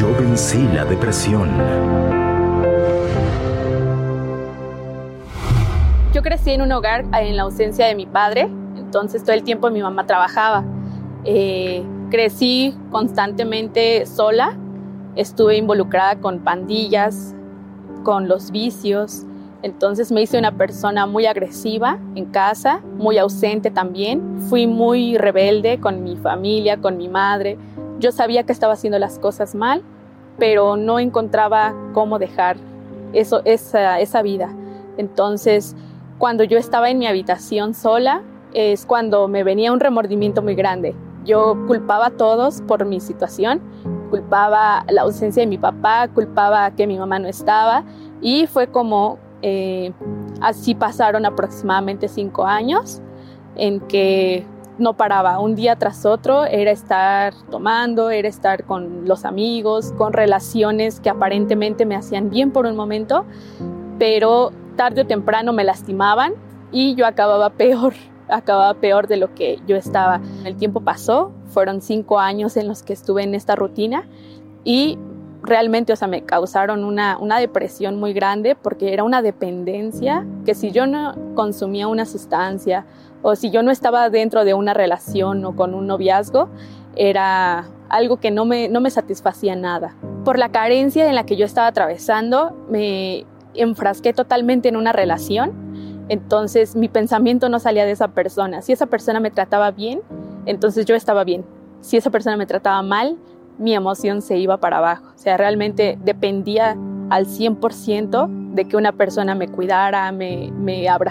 Yo vencí la depresión. Yo crecí en un hogar en la ausencia de mi padre, entonces todo el tiempo mi mamá trabajaba. Crecí constantemente sola, estuve involucrada con pandillas, con los vicios, entonces me hice una persona muy agresiva en casa, muy ausente también. Fui muy rebelde con mi familia, con mi madre. Yo sabía que estaba haciendo las cosas mal, pero no encontraba cómo dejar esa vida. Entonces, cuando yo estaba en mi habitación sola, es cuando me venía un remordimiento muy grande. Yo culpaba a todos por mi situación, culpaba la ausencia de mi papá, culpaba que mi mamá no estaba, y fue como así pasaron aproximadamente 5 años en que no paraba. Un día tras otro era estar tomando, era estar con los amigos, con relaciones que aparentemente me hacían bien por un momento, pero tarde o temprano me lastimaban y yo acababa peor de lo que yo estaba. El tiempo pasó, fueron 5 años en los que estuve en esta rutina y realmente, me causaron una depresión muy grande porque era una dependencia que si yo no consumía una sustancia o si yo no estaba dentro de una relación o con un noviazgo, era algo que no me satisfacía nada. Por la carencia en la que yo estaba atravesando, me enfrasqué totalmente en una relación, entonces mi pensamiento no salía de esa persona. Si esa persona me trataba bien, entonces yo estaba bien. Si esa persona me trataba mal, mi emoción se iba para abajo. O sea, realmente dependía al 100% de que una persona me cuidara, me abrazara.